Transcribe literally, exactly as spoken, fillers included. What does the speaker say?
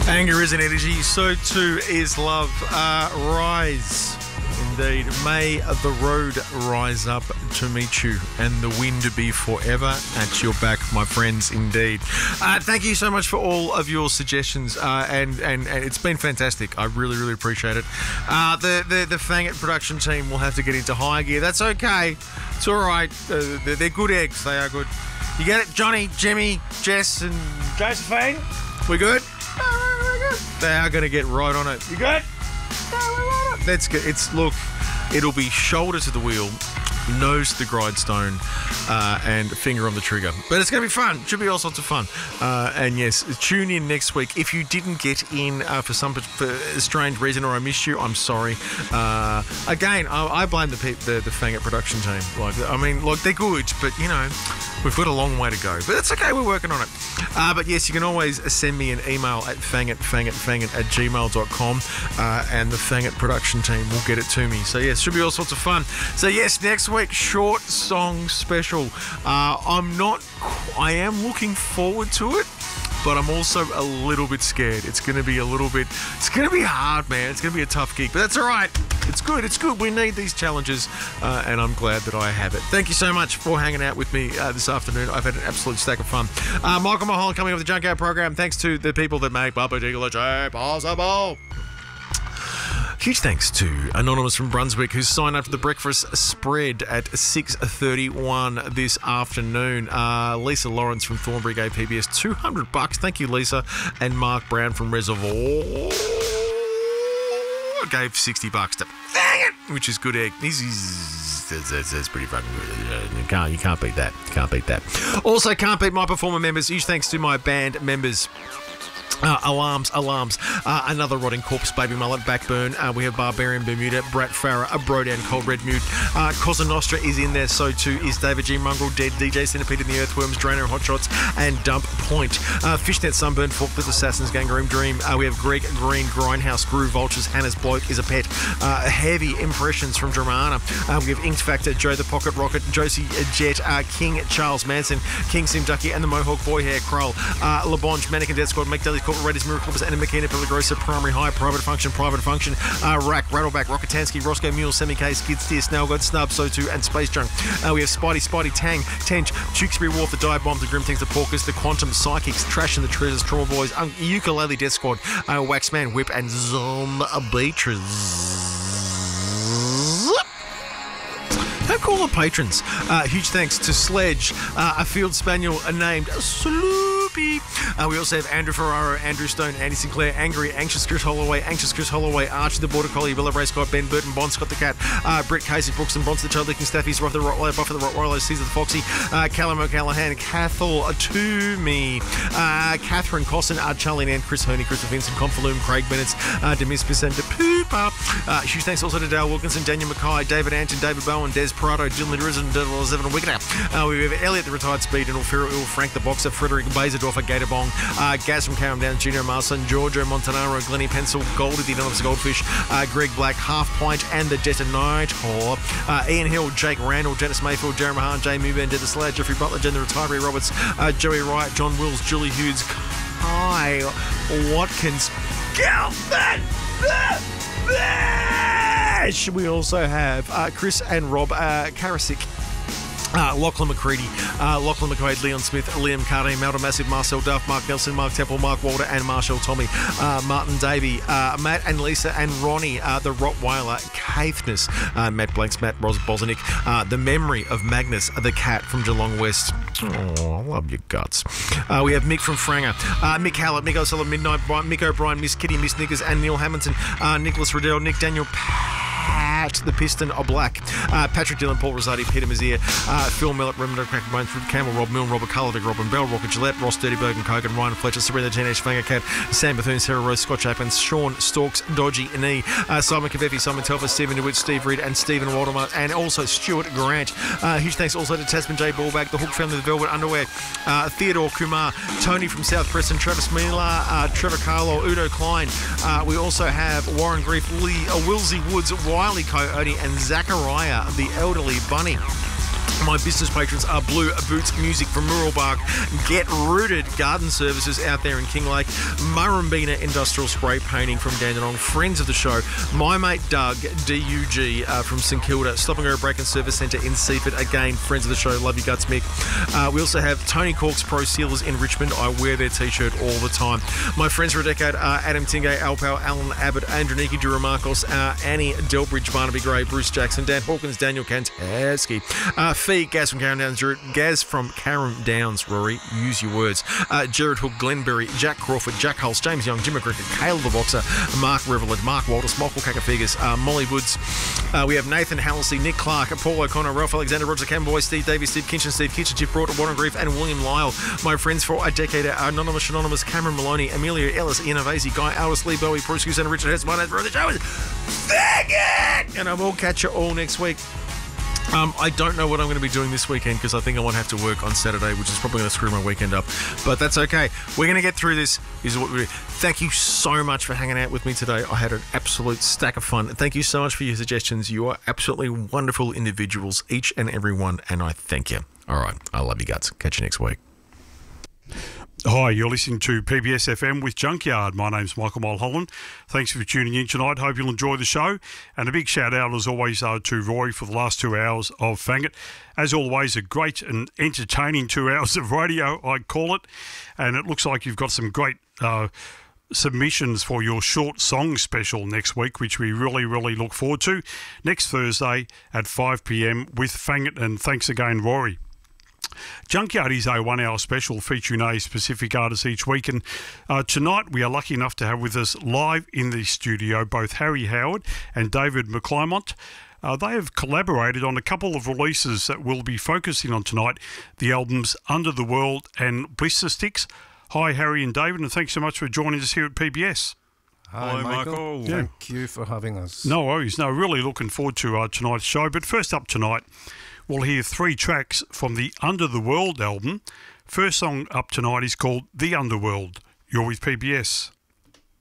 Anger is an energy, so too is love. Uh, rise, indeed. May the road rise up to meet you and the wind be forever at your back, my friends, indeed. Uh, thank you so much for all of your suggestions, uh, and, and, and it's been fantastic. I really, really appreciate it. Uh, the, the, the Fang It production team will have to get into high gear. That's okay. It's all right. Uh, they're, they're good eggs. They are good. You get it? Johnny, Jimmy, Jess, and Josephine? We good? They are going to get right on it. You good? That's good. It's, look, it'll be shoulder to the wheel, nose to the grindstone, uh, and finger on the trigger. But it's going to be fun. Should be all sorts of fun. Uh, and yes, tune in next week. If you didn't get in uh, for some for a strange reason or I missed you, I'm sorry. Uh, again, I, I blame the, pe- the the Fang It production team. Like, I mean, like they're good, but you know, we've got a long way to go. But it's okay. We're working on it. Uh, but yes, you can always send me an email at fangit, fangit, fangit at gmail dot com, uh, and the Fang It production team will get it to me. So yes, should be all sorts of fun. So yes, next week, short song special. Uh, I'm not, I am looking forward to it, but I'm also a little bit scared. It's going to be a little bit, it's going to be hard, man. It's going to be a tough gig, but that's all right. It's good. It's good. We need these challenges, uh, and I'm glad that I have it. Thank you so much for hanging out with me uh, this afternoon. I've had an absolute stack of fun. Uh, Michael Mulholland coming off the Junkyard program. Thanks to the people that make Bubba Jiggle J possible. Huge thanks to Anonymous from Brunswick, who's signed up for the breakfast spread at six thirty-one this afternoon. Uh, Lisa Lawrence from Thornbury gave P B S two hundred bucks. Thank you, Lisa. And Mark Brown from Reservoir gave sixty bucks to Fang It, which is good egg. He's, he's that's, that's, that's pretty fucking good. You can't, you can't beat that. You can't beat that. Also, can't beat my performer members. Huge thanks to my band members. Uh, alarms, alarms. Uh, another Rotting Corpse, Baby Mullet, Backburn. Uh, we have Barbarian Bermuda, Brat Farah, a Brodan, Cold Red Mute. Uh, Cosa Nostra is in there, so too is David G. Mongrel, Dead, D J Centipede and the Earthworms, Drainer, Hot Shots, and Dump Point. Uh, Fishnet, Sunburn, Forklift Assassins, Gangaroom Dream. Uh, we have Greg Green, Grindhouse, Groove Vultures, Hannah's Bloke is a Pet. Uh, heavy Impressions from Dramana. Uh, we have Inked Factor, Joe the Pocket Rocket, Josie Jet, uh, King Charles Manson, King Sim Ducky, and the Mohawk Boy Hair Krull. Uh, LeBonge, Mannequin Death Squad, Make Daily Corporate Raiders, Miracle Corpus, and Makina Pelagrosa, Primary High, Private Function, Private Function, uh, Rack, Rattleback, Rocketansky, Roscoe Mule, Semi-K, Skid Steer, Snail God, Snub, So Too, and Space Junk. Uh, we have Spidey, Spidey, Tang, Tench, Tewksbury Wharf, the Dive Bomb, the Grim Things, the Porkers, the Quantum, Psychics, Trash and the Treasures, Trauma Boys, um, Ukulele Death Squad, uh, Waxman, Whip, and Zombeatrix. How cool are patrons? Uh, huge thanks to Sledge, uh, a field spaniel named Sloopy. Uh, we also have Andrew Ferraro, Andrew Stone, Andy Sinclair, Angry, Anxious Chris Holloway, Anxious Chris Holloway, Archie the Border Collie, Villa Ray Scott, Ben Burton, Bond Scott the Cat, uh, Brett Casey, Brooks and Bronson, the Child Licking Staffies, Roth the Rottweiler, Buffer the Rottweiler, Caesar the Foxy, uh, Callum O'Callaghan, Cathal Toomey, uh, Catherine Cosson, uh, Charlie Ann, Chris Herney, Christopher Vincent, Confaloom, Craig Bennett, uh, Demis and DePoopa. Uh, huge thanks also to Dale Wilkinson, Daniel Mackay, David Anton, David Bowen, Des Prado, Dylan Risen, Dylan Evan Wickner. Uh, we have Elliot the Retired Speed, and Pharaoh Il, Frank the Boxer, Frederick Bazadorfer, Gatabong, uh, Gaz from Caram Down, Junior Marson, Giorgio Montanaro, Glennie Pencil, Goldie the Anonymous Goldfish, uh, Greg Black, Half Pint, and the Detonator. Uh, Ian Hill, Jake Randall, Janice Mayfield, Jeremy Mahan, Jamie Van Dennis Slayer, Jeffrey Butler, Jen the Retiree Roberts, uh, Joey Wright, John Wills, Julie Hughes, Kai Watkins, Galvin. We also have uh, Chris and Rob uh, Karasik. Uh, Lachlan McCready, uh, Lachlan McQuaid, Leon Smith, Liam Carney, Melda Massive, Marcel Duff, Mark Nelson, Mark Temple, Mark Walder, and Marshall Tommy, uh, Martin Davey, uh, Matt and Lisa and Ronnie, uh, the Rottweiler, Caithness, uh, Matt Blanks, Matt Ros- Bosnick, uh, the memory of Magnus, the cat from Geelong West. Oh, I love your guts. Uh, we have Mick from Franger, uh, Mick Hallett, Mick O'Sullivan, Midnight, Brian, Mick O'Brien, Miss Kitty, Miss Niggers, and Neil Hamilton, uh, Nicholas Riddell, Nick Daniel, Pat, the Piston of Black, uh, Patrick Dillon, Paul Rosati, Peter Mazier, uh, Phil Mellett, Remendo Crackbones, Campbell, Rob Milne, Robert Culliver, Robin Bell, Rocket Gillette, Ross Dirtyberg and Kogan, Ryan Fletcher, Serena Teenage Fanger Cat, Sam Bethune, Sarah Rose, Scott Chapman, Sean Storks, Dodgy Knee, uh, Simon Kavefi, Simon Telfer, Stephen DeWitt, Steve Reed, and Stephen Waldemar, and also Stuart Grant. Uh, huge thanks also to Tasman J. Ballbag, the Hook Family, the Velvet Underwear, uh, Theodore Kumar, Tony from South Preston, Travis Miller, uh, Trevor Carlo, Udo Klein. Uh, we also have Warren Grief, Lee, uh, Wilsey Woods, Wiley Coyote, and Zachariah, the Elderly Bunny. My business patrons are Blue Boots Music from Muralbark, Get Rooted Garden Services out there in Kinglake, Murrumbina Industrial Spray Painting from Dandenong, friends of the show, my mate Doug, D U G uh, from St Kilda, Stop and Go Break and Service Centre in Seaford, again, friends of the show, love you guts, Mick. Uh, we also have Tony Cork's Pro Sealers in Richmond. I wear their t-shirt all the time. My friends for a decade are Adam Tingay, Alpal, Alan Abbott, Androniki Duramarcos, uh, Annie Delbridge, Barnaby Gray, Bruce Jackson, Dan Hawkins, Daniel Kantaski, uh, Fee, Gaz from Carrum Downs, Jared, Gaz from Carrum Downs, Rory, use your words, uh, Jared Hook, Glenberry, Jack Crawford, Jack Hulse, James Young, Jim McGregor, Caleb the Boxer, Mark Reveland, Mark Walters, Michael Kakafigas, uh, Molly Woods, uh, we have Nathan Hallisey, Nick Clark, Paul O'Connor, Ralph Alexander, Roger Camboy, Steve Davies, Steve Kinchin, Steve Kitchen, Chip Broughton, Warren Grief, and William Lyle. My friends for a decade are Anonymous, Anonymous, Cameron Maloney, Amelia Ellis, Ian Avasi, Guy Ellis, Lee Bowie, Bruce Hughes, and Richard Hess. My name for the show is Faggot! And I will catch you all next week. Um, I don't know what I'm going to be doing this weekend because I think I won't have to work on Saturday, which is probably going to screw my weekend up. But that's okay. We're going to get through this. Is what we do. Thank you so much for hanging out with me today. I had an absolute stack of fun. Thank you so much for your suggestions. You are absolutely wonderful individuals, each and every one, and I thank you. All right. I love you guts. Catch you next week. Hi, you're listening to P B S F M with Junkyard. My name's Michael Mulholland. Thanks for tuning in tonight. Hope you'll enjoy the show. And a big shout out, as always, uh, to Rory for the last two hours of Fang It. As always, a great and entertaining two hours of radio, I call it. And it looks like you've got some great uh, submissions for your short song special next week, which we really, really look forward to. Next Thursday at five p.m. with Fang It. And thanks again, Rory. Junkyard is a one-hour special featuring a specific artist each week, and uh, tonight we are lucky enough to have with us live in the studio both Harry Howard and David McClymont. Uh, they have collaborated on a couple of releases that we'll be focusing on tonight, the albums Under the World and Blister Sticks. Hi, Harry and David, and thanks so much for joining us here at P B S. Hi, Hello, Michael. Michael. Yeah. Thank you for having us. No worries. No, really looking forward to uh, tonight's show. But first up tonight, we'll hear three tracks from the Under the World album. First song up tonight is called The Underworld. You're with P B S.